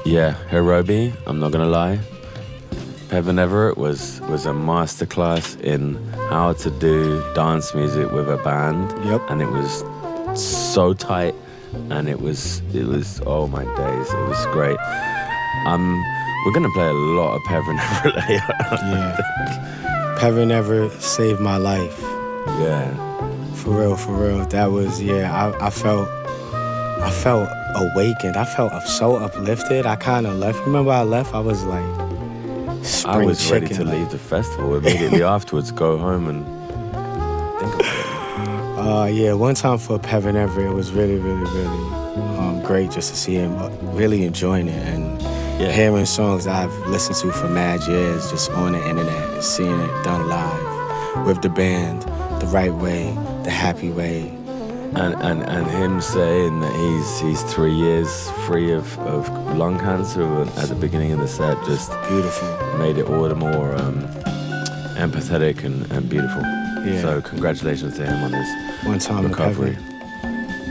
Yeah, Hirobi, I'm not gonna lie. Pevin Everett was a masterclass in how to do dance music with a band. Yep. And it was so tight, and it was oh my days, it was great. We're gonna play a lot of Pevin Everett later. Yeah. Pevin Everett saved my life. Yeah. For real. That was, I felt awakened. I felt so uplifted. I kind of left. Remember I left? I was like spring I was chicken, ready to like. leave the festival immediately afterwards, go home and think about it. Yeah, one time for Pevin Everett, it was really great just to see him really enjoying it and hearing songs I've listened to for mad years just on the internet and seeing it done live with the band, the right way, the happy way. And him saying that he's 3 years free of lung cancer at the beginning of the set just beautiful, made it all the more empathetic and beautiful. Yeah. So congratulations to him on his one time recovery. recovery.